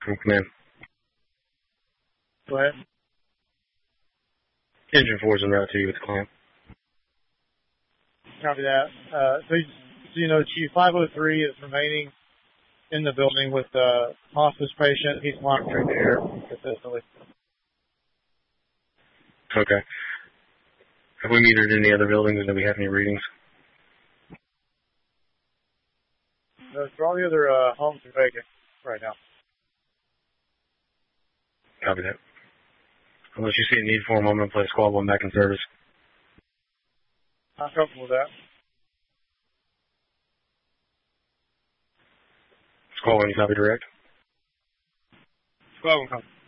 From command. Go ahead. Engine 4 is en route to you with the client. Copy that. So you know, Chief 503 is remaining in the building with the hospice patient. He's monitoring the air consistently. Okay. Have we metered any other buildings, and do we have any readings? For all the other homes are vacant right now. Copy that. Unless you see a need for them, I'm going to play Squad 1 back in service. I'm comfortable with that. Squad 1, you copy direct? Squad 1, copy.